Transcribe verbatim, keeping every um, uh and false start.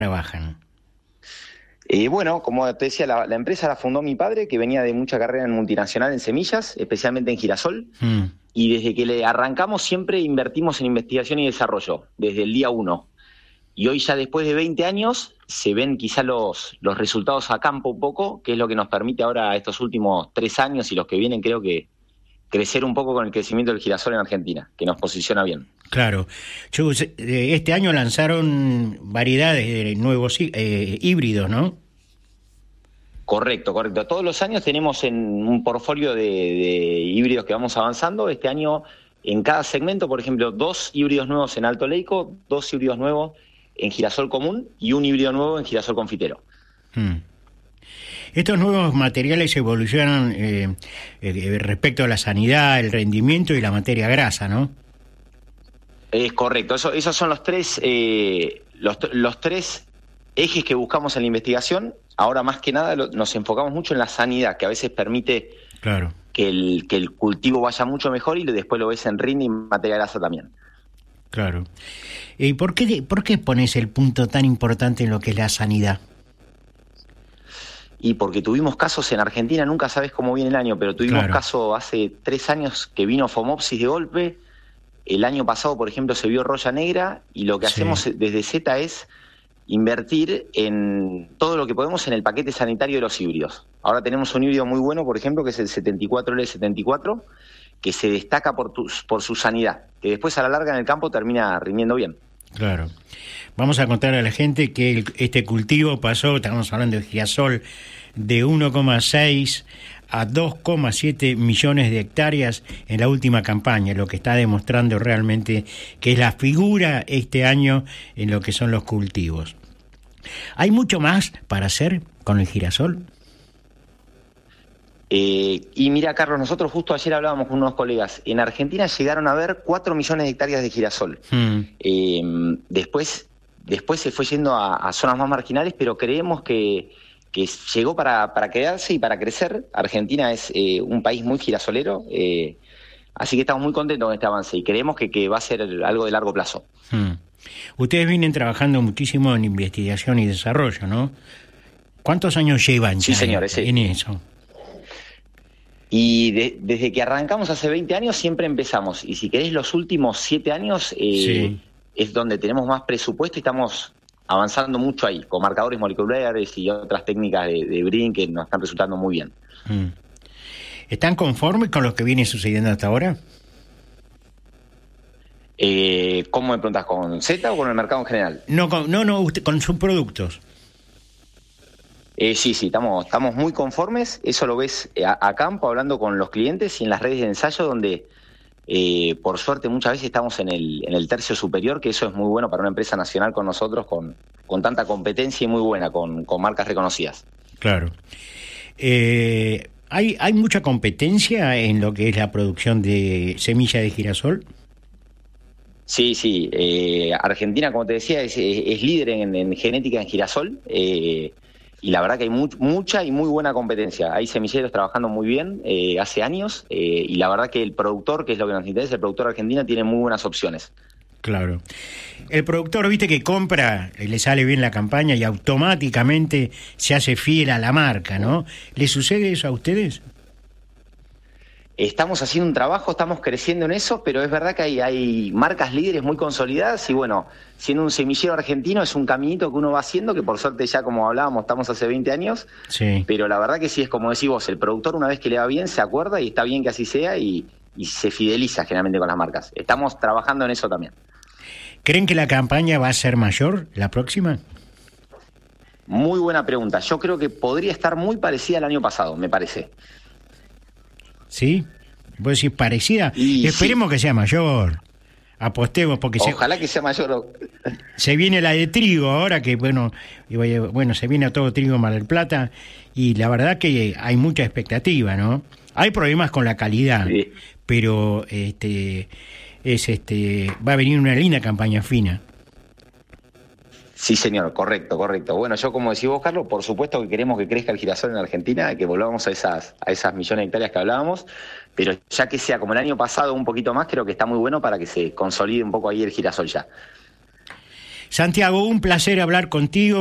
trabajan? Eh, bueno, como te decía, la, la empresa la fundó mi padre, que venía de mucha carrera en multinacional en semillas, especialmente en girasol, Mm. y desde que le arrancamos siempre invertimos en investigación y desarrollo, desde el día uno. Y hoy ya después de veinte años se ven quizá los, los resultados a campo un poco, que es lo que nos permite ahora estos últimos tres años y los que vienen creo que crecer un poco con el crecimiento del girasol en Argentina, que nos posiciona bien. Claro. Yo, eh, este año lanzaron variedades de nuevos eh, híbridos, ¿no? Correcto, correcto. Todos los años tenemos en un portfolio de, de híbridos que vamos avanzando. Este año, en cada segmento, por ejemplo, dos híbridos nuevos en alto leico, dos híbridos nuevos en girasol común y un híbrido nuevo en girasol confitero. Hmm. Estos nuevos materiales evolucionan eh, eh, respecto a la sanidad, el rendimiento y la materia grasa, ¿no? Es correcto. Eso, esos son los tres, eh, los, los tres ejes que buscamos en la investigación. Ahora, más que nada, lo, nos enfocamos mucho en la sanidad, que a veces permite Claro. que el, que el cultivo vaya mucho mejor y después lo ves en rinde y materia grasa también. Claro. ¿Y por qué, por qué pones el punto tan importante en lo que es la sanidad? Y porque tuvimos casos en Argentina, nunca sabes cómo viene el año, pero tuvimos Claro. caso hace tres años que vino Fomopsis de golpe. El año pasado, por ejemplo, se vio roya negra y lo que Sí. hacemos desde Z es invertir en todo lo que podemos en el paquete sanitario de los híbridos. Ahora tenemos un híbrido muy bueno, por ejemplo, que es el setenta y cuatro L setenta y cuatro, que se destaca por, tu, por su sanidad, que después a la larga en el campo termina rindiendo bien. Claro. Vamos a contar a la gente que el, este cultivo pasó, estamos hablando de girasol, de uno coma seis a dos coma siete millones de hectáreas en la última campaña, lo que está demostrando realmente que es la figura este año en lo que son los cultivos. ¿Hay mucho más para hacer con el girasol? Eh, y mira, Carlos, nosotros justo ayer hablábamos con unos colegas. En Argentina llegaron a haber cuatro millones de hectáreas de girasol. Hmm. Eh, después, después se fue yendo a, a zonas más marginales, pero creemos que, que llegó para, para quedarse y para crecer. Argentina es eh, un país muy girasolero, eh, así que estamos muy contentos con este avance y creemos que, que va a ser algo de largo plazo. Hmm. Ustedes vienen trabajando muchísimo en investigación y desarrollo, ¿no? ¿Cuántos años llevan Sí, ya señor, en, ese. en eso? Y de, desde que arrancamos hace veinte años siempre empezamos. Y si querés, los últimos siete años eh, Sí. es donde tenemos más presupuesto y estamos avanzando mucho ahí, con marcadores moleculares y otras técnicas de, de breeding que nos están resultando muy bien. Hmm. ¿Están conformes con lo que viene sucediendo hasta ahora? Eh, ¿Cómo me preguntas? ¿Con Z o con el mercado en general? No, con, no, no, usted, con sus productos. Eh, sí, sí, estamos, estamos muy conformes. Eso lo ves a, a campo, hablando con los clientes y en las redes de ensayo, donde eh, por suerte muchas veces estamos en el, en el tercio superior, que eso es muy bueno para una empresa nacional con nosotros, con, con tanta competencia y muy buena, con, con marcas reconocidas. Claro. Eh, ¿hay, ¿Hay mucha competencia en lo que es la producción de semilla de girasol? Sí, sí. Eh, Argentina, como te decía, es, es líder en, en genética en girasol. Eh, Y la verdad que hay mu mucha y muy buena competencia. Hay semilleros trabajando muy bien eh, hace años eh, y la verdad que el productor, que es lo que nos interesa, el productor argentino tiene muy buenas opciones. Claro. El productor, viste, que compra, le sale bien la campaña y automáticamente se hace fiel a la marca, ¿no? ¿Le sucede eso a ustedes? Estamos haciendo un trabajo, estamos creciendo en eso, pero es verdad que hay, hay marcas líderes muy consolidadas y bueno, siendo un semillero argentino es un caminito que uno va haciendo, que por suerte ya como hablábamos estamos hace veinte años, Sí. pero la verdad que sí es como decís vos, el productor una vez que le va bien se acuerda y está bien que así sea y, y se fideliza generalmente con las marcas. Estamos trabajando en eso también. ¿Creen que la campaña va a ser mayor la próxima? Muy buena pregunta. Yo creo que podría estar muy parecida al año pasado, me parece. ¿Sí? ¿Vos decís parecida? Y Esperemos sí. que sea mayor. Apostemos, porque Ojalá se, que sea mayor. se viene la de trigo ahora, que bueno, bueno, se viene todo trigo en Mar del Plata, y la verdad que hay mucha expectativa, ¿no? Hay problemas con la calidad, Sí. pero este es este va a venir una linda campaña fina. Sí, señor, correcto, correcto. Bueno, yo como decís vos, Carlos, por supuesto que queremos que crezca el girasol en Argentina, que volvamos a esas, a esas millones de hectáreas que hablábamos, pero ya que sea como el año pasado un poquito más, creo que está muy bueno para que se consolide un poco ahí el girasol ya. Santiago, un placer hablar contigo.